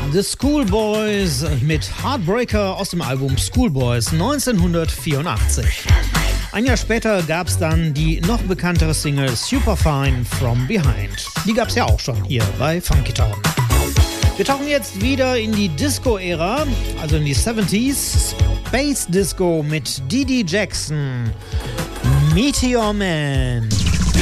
The Schoolboys mit Heartbreaker aus dem Album Schoolboys 1984. Ein Jahr später gab es dann die noch bekanntere Single Superfine From Behind. Die gab es ja auch schon hier bei Funky Town. Wir tauchen jetzt wieder in die Disco-Ära, also in die 70s. Space Disco mit Dee Dee Jackson, Meteor Man.